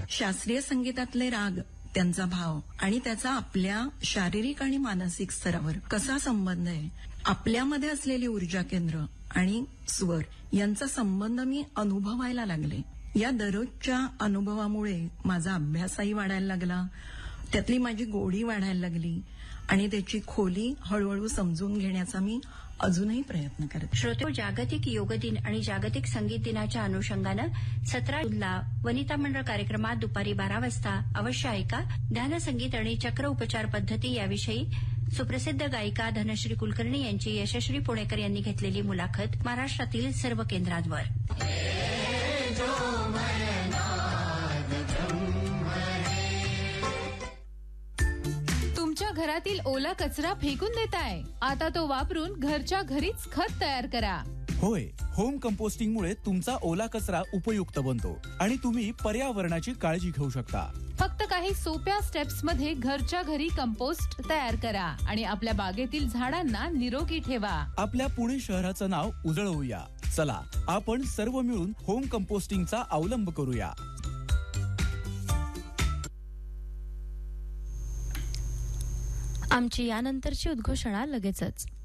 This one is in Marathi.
शास्त्रीय संगीतातले राग, त्यांचा भाव आणि त्याचा आपल्या शारीरिक आणि मानसिक स्तरावर कसा संबंध आहे, आपल्यामध्ये असलेली ऊर्जा केंद्र आणि स्वर यांचा संबंध मी अनुभवायला लागले. या दररोजच्या अनुभवामुळे माझा अभ्यासही वाढायला लागला, त्यातली माझी गोडी वाढायला लागली आणि त्याची खोली हळूहळू समजून घेण्याचा मी अजूनही प्रयत्न करते. श्रोते, जागतिक योग दिन आणि जागतिक संगीत दिनाच्या अनुषंगानं 17 जूनला वनिता मंडळ कार्यक्रमात दुपारी 12 वाजता अवश्य ऐका ध्यान संगीत आणि चक्र उपचार पद्धती याविषयी सुप्रसिद्ध गायिका धनश्री कुलकर्णी यांची यशस्वी पुणेकर यांनी घेतलेली मुलाखत महाराष्ट्रातील सर्व केंद्रांवर. तुमच्या घरातील ओला कचरा फेकून देताय, आता तो वापरून घरच्या घरीच खत तयार करा. होय, होम कंपोस्टिंगमुळे तुमचा ओला कचरा उपयुक्त बनतो आणि तुम्ही पर्यावरणाची काळजी घेऊ शकता. फक्त काही सोप्या स्टेप्स मध्ये घरच्या घरी कंपोस्ट तयार करा आणि आपल्या बागेतील झाडांना निरोगी ठेवा. आपल्या पुणे शहराचं नाव उजळवूया. चला, आपण सर्व मिळून होम कंपोस्टिंगचा अवलंब करूया. आमची यानंतरची उद्घोषणा लगेचच.